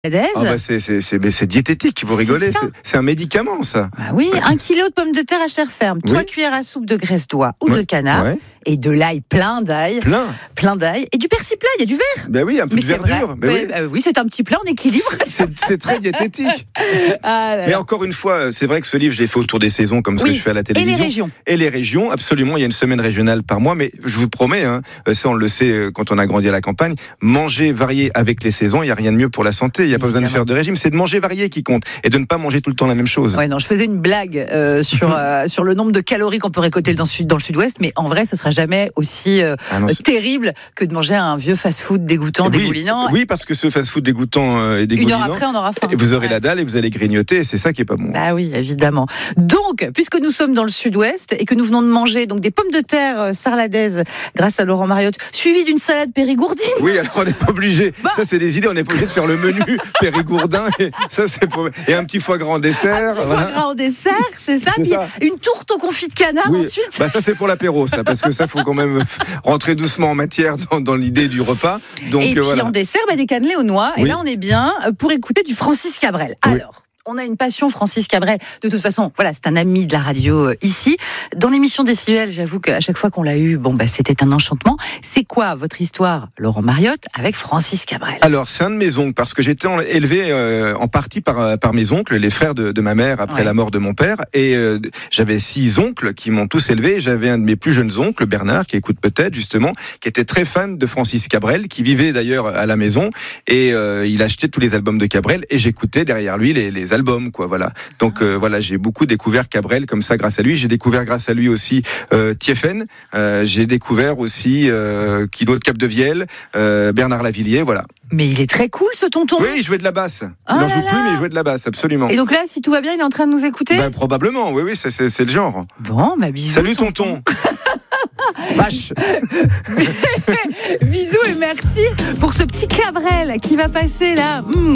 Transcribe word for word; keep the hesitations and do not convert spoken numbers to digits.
Ah bah c'est, c'est, c'est, c'est diététique, vous rigolez, c'est, c'est, c'est un médicament ça. Bah oui, un kilo de pommes de terre à chair ferme, Oui. trois cuillères à soupe de graisse d'oie ou Ouais. de canard, Ouais. et de l'ail, plein d'ail, Plein. plein d'ail, et du persil plat, il y a du verre. Ben oui, un peu Mais de c'est verdure. vrai. Ben Mais, oui. euh, oui, c'est un petit plat en équilibre. C'est, c'est très diététique. Ah là Mais là. encore une fois, c'est vrai que ce livre, je l'ai fait autour des saisons, comme ce Oui. que je fais à la Et télévision. les régions. Et les régions, absolument. Il y a une semaine régionale par mois, mais je vous promets, hein, ça on le sait quand on a grandi à la campagne, manger varié avec les saisons, il n'y a rien de mieux pour la santé. Il n'y a pas besoin de faire de régime, c'est de manger varié qui compte et de ne pas manger tout le temps la même chose. Ouais, non, je faisais une blague euh, sur euh, sur le nombre de calories qu'on peut récolter dans le sud, dans le sud-ouest, mais en vrai, ce sera jamais aussi euh, Ah non, c'est- terrible que de manger un vieux fast-food dégoûtant, oui, dégoulinant. oui, parce que ce fast-food dégoûtant euh, et Une dégoulinant, heure après, on aura faim. et vous aurez Ouais. la dalle et vous allez grignoter, et c'est ça qui est pas bon. Bah oui, évidemment. Donc, puisque nous sommes dans le sud-ouest et que nous venons de manger donc des pommes de terre euh, sarladaises grâce à Laurent Mariotte, suivies d'une salade périgourdine. Oui, alors on n'est pas obligé. Bah. Ça, c'est des idées. On n'est pas obligé de faire le menu périgourdin. Et ça, c'est pour... et un petit foie gras en dessert. Un petit voilà. foie gras en dessert, c'est ça. C'est Puis ça. une tourte au confit de canard Oui. ensuite. Bah, ça c'est pour l'apéro, ça, parce que ça faut quand même rentrer doucement en matière dans, dans l'idée du repas. Donc et puis euh, voilà. en dessert, bah, des cannelés aux noix. Et Oui. là, on est bien pour écouter du Francis Cabrel. Oui. Alors. On a une passion, Francis Cabrel. De toute façon, voilà, c'est un ami de la radio euh, ici. Dans l'émission Décibel, j'avoue qu'à chaque fois qu'on l'a eu, bon, bah, c'était un enchantement. C'est quoi votre histoire, Laurent Mariotte, avec Francis Cabrel? Alors c'est un de mes oncles, parce que j'étais en- élevé euh, en partie par par mes oncles, les frères de, de ma mère après Ouais. la mort de mon père, et euh, j'avais six oncles qui m'ont tous élevé. J'avais un de mes plus jeunes oncles, Bernard, qui écoute peut-être justement, qui était très fan de Francis Cabrel, qui vivait d'ailleurs à la maison, et euh, il achetait tous les albums de Cabrel, et j'écoutais derrière lui les, les albums, quoi. Voilà. Donc euh, voilà, j'ai beaucoup découvert Cabrel comme ça grâce à lui. J'ai découvert grâce à lui aussi euh, Thieffen. Euh, j'ai découvert aussi euh, Kilo de Capdevielle, euh, Bernard Lavilliers, voilà. Mais il est très cool, ce tonton. Oui, il jouait de la basse. Oh Il n'en là joue là. plus, mais il jouait de la basse, absolument. Et donc là, si tout va bien, il est en train de nous écouter. Ben, probablement, oui, oui, c'est, c'est, c'est le genre. Bon, bah bisous. Salut tonton. Vache. Bisous et merci pour ce petit Cabrel qui va passer là. Mmh.